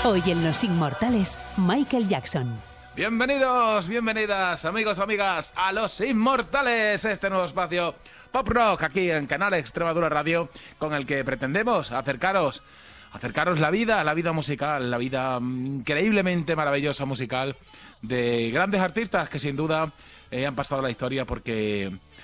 Hoy en Los Inmortales, Michael Jackson. Bienvenidos, bienvenidas, amigos, amigas, a Los Inmortales, este nuevo espacio Pop Rock aquí en Canal Extremadura Radio, con el que pretendemos acercaros la vida musical, la vida increíblemente maravillosa musical de grandes artistas que sin duda han pasado la historia porque